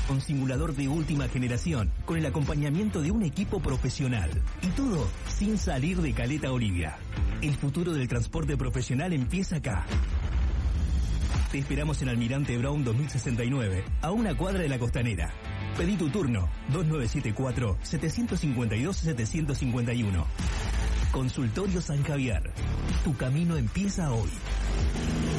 con simulador de última generación, con el acompañamiento de un equipo profesional. Y todo sin salir de Caleta Olivia. El futuro del transporte profesional empieza acá. Te esperamos en Almirante Brown 2069, a una cuadra de la Costanera. Pedí tu turno, 2974-752-751. Consultorio San Javier. Tu camino empieza hoy.